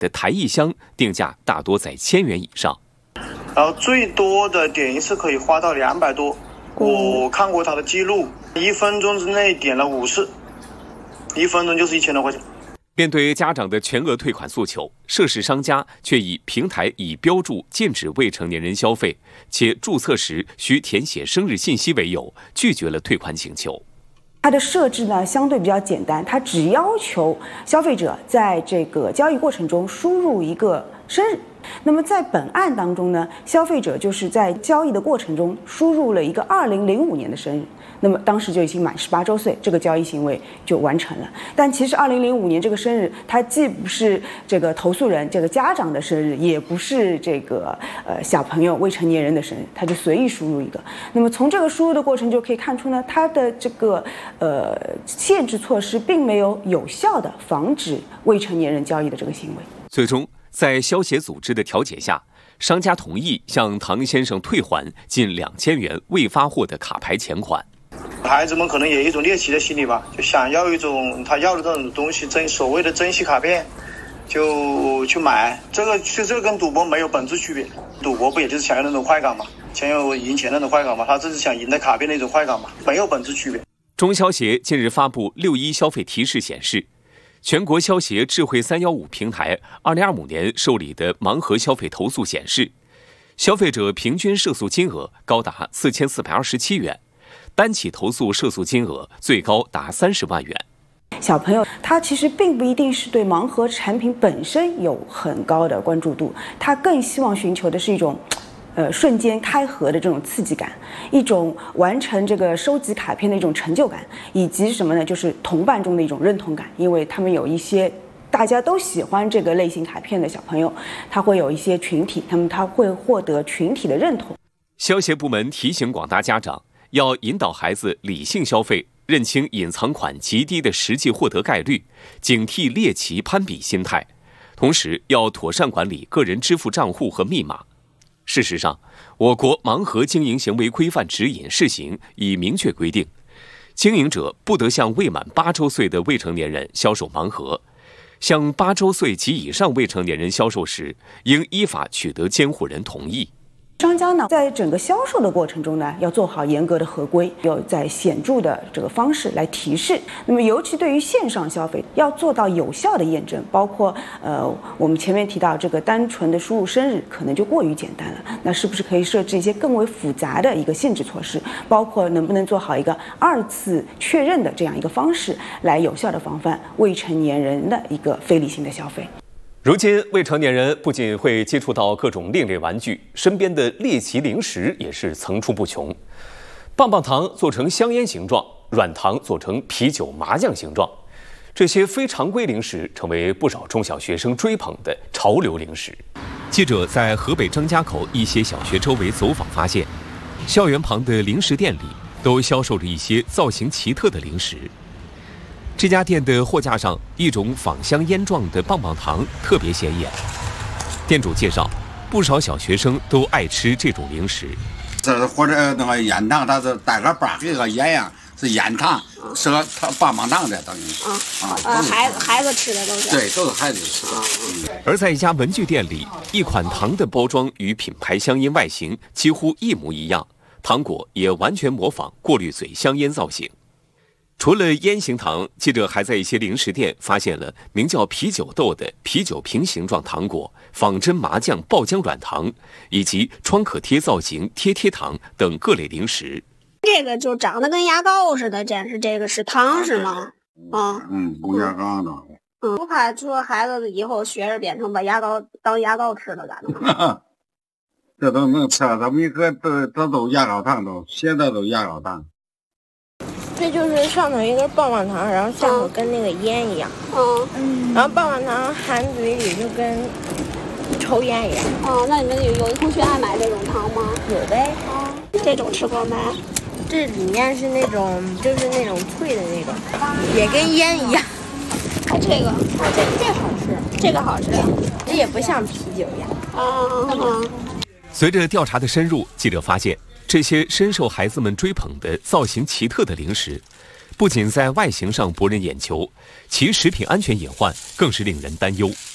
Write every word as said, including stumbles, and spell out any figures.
的台艺香定价大多在千元以上， 然后最多的点一次可以花到两百多。我看过他的记录，一分钟之内点了五次，一分钟就是一千多块钱。 面对家长的全额退款诉求，涉事商家却以平台已标注禁止未成年人消费，且注册时需填写生日信息为由，拒绝了退款请求。 它的设置呢相对比较简单，它只要求消费者在这个交易过程中输入一个生日。那么在本案当中呢，消费者就是在交易的过程中输入了一个二零零五年的生日，那么当时就已经满十八周岁，这个交易行为就完成了。但其实二零零五年这个生日，它既不是这个投诉人这个家长的生日，也不是这个呃小朋友未成年人的生日，他就随意输入一个。那么从这个输入的过程就可以看出呢，它的这个呃限制措施并没有有效的防止未成年人交易的这个行为。 最终，在消协组织的调解下，商家同意向唐先生退还近两千元未发货的卡牌钱款。 孩子们可能也有一种猎奇的心理吧，就想要一种他要的这种东西，珍所谓的珍稀卡片，就去买。这个其实这个跟赌博没有本质区别，赌博不也就是想要那种快感嘛，想要赢钱那种快感嘛，他这是想赢得卡片那种快感嘛，没有本质区别。 中消协近日发布六一消费提示显示，全国消协智慧三一五平台二零二五年受理的盲盒消费投诉显示，消费者平均涉诉金额高达四千四百二十七元，单起投诉涉诉金额最高达三十万元。 小朋友他其实并不一定是对盲盒产品本身有很高的关注度，他更希望寻求的是一种呃瞬间开盒的这种刺激感，一种完成这个收集卡片的一种成就感，以及什么呢？就是同伴中的一种认同感，因为他们有一些大家都喜欢这个类型卡片的小朋友，他会有一些群体，他们他会获得群体的认同。 消协部门提醒广大家长，要引导孩子理性消费，认清隐藏款极低的实际获得概率，警惕猎奇攀比心态，同时要妥善管理个人支付账户和密码。事实上，我国盲盒经营行为规范指引试行已明确规定，经营者不得向未满八周岁的未成年人销售盲盒，向八周岁及以上未成年人销售时，应依法取得监护人同意。 商家呢，在整个销售的过程中呢，要做好严格的合规，要在显著的这个方式来提示。那么，尤其对于线上消费，要做到有效的验证，包括呃，我们前面提到这个单纯的输入生日可能就过于简单了，那是不是可以设置一些更为复杂的一个限制措施？包括能不能做好一个二次确认的这样一个方式，来有效的防范未成年人的一个非理性的消费。 如今，未成年人不仅会接触到各种另类玩具，身边的猎奇零食也是层出不穷。棒棒糖做成香烟形状，软糖做成啤酒、麻将形状，这些非常规零食成为不少中小学生追捧的潮流零食。记者在河北张家口一些小学周围走访发现，校园旁的零食店里都销售着一些造型奇特的零食。这家店的货架上，一种仿香烟状的棒棒糖特别显眼。店主介绍，不少小学生都爱吃这种零食。 这或者那个烟糖，它是带个棒，跟个烟样，是烟糖，是个棒棒糖的等于。 啊啊，孩子孩子吃的都是。 对，都是孩子吃的。 而在一家文具店里，一款糖的包装与品牌香烟外形几乎一模一样，糖果也完全模仿过滤嘴香烟造型。除了烟形糖，记者还在一些零食店发现了名叫啤酒豆的啤酒瓶形状糖果、仿真麻酱爆浆软糖，以及创可贴造型贴贴糖等各类零食。 这个就长得跟牙膏似的，这是这个是糖是吗？ 啊，嗯，不牙膏的。 嗯，不怕说孩子以后学着变成把牙膏当牙膏吃了咋弄？ 这都能吃，咱们一个都这都牙膏糖，都现在都牙膏糖。 这就是上头一根棒棒糖，然后下头跟那个烟一样，嗯，然后棒棒糖含嘴里就跟抽烟一样。 哦，那你们有有的同学爱买这种糖吗？ 有呗。 哦，这种吃过没？ 这里面是那种就是那种脆的那种，也跟烟一样。 啊，这个，啊，这这好吃，这个好吃， 这也不像啤酒一样。 啊。 随着调查的深入，记者发现，这些深受孩子们追捧的造型奇特的零食，不仅在外形上博人眼球，其食品安全隐患更是令人担忧。